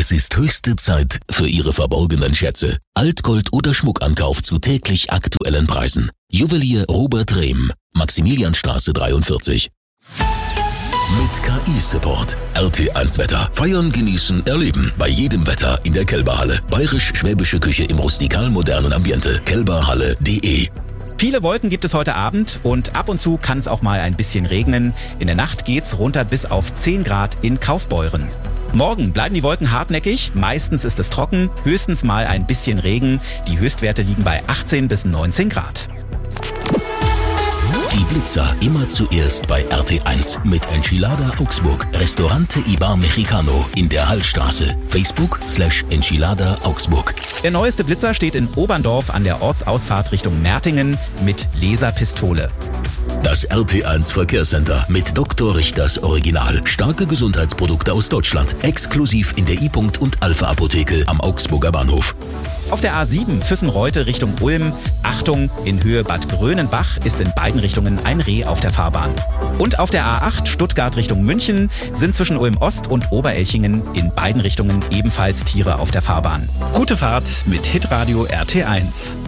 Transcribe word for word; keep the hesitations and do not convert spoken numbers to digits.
Es ist höchste Zeit für Ihre verborgenen Schätze. Altgold oder Schmuckankauf zu täglich aktuellen Preisen. Juwelier Robert Rehm, Maximilianstraße dreiundvierzig. Mit K I-Support. R T eins Wetter. Feiern, genießen, erleben. Bei jedem Wetter in der Kälberhalle. Bayerisch-schwäbische Küche im rustikal-modernen Ambiente. kälberhalle punkt de. Viele Wolken gibt es heute Abend und ab und zu kann es auch mal ein bisschen regnen. In der Nacht geht's runter bis auf zehn Grad in Kaufbeuren. Morgen bleiben die Wolken hartnäckig, meistens ist es trocken, höchstens mal ein bisschen Regen. Die Höchstwerte liegen bei achtzehn bis neunzehn Grad. Die Blitzer immer zuerst bei R T eins mit Enchilada Augsburg. Restaurante Ibar Mexicano in der Hallstraße. Facebook slash Enchilada Augsburg. Der neueste Blitzer steht in Oberndorf an der Ortsausfahrt Richtung Mertingen mit Laserpistole. Das R T eins Verkehrscenter mit Doktor Richters Original. Starke Gesundheitsprodukte aus Deutschland. Exklusiv in der I-Punkt und Alpha Apotheke am Augsburger Bahnhof. Auf der A sieben Füssen-Reute Richtung Ulm. Achtung, in Höhe Bad Grönenbach ist in beiden Richtungen ein Reh auf der Fahrbahn. Und auf der A acht Stuttgart Richtung München sind zwischen Ulm Ost und Oberelchingen in beiden Richtungen ebenfalls Tiere auf der Fahrbahn. Gute Fahrt mit Hitradio R T eins.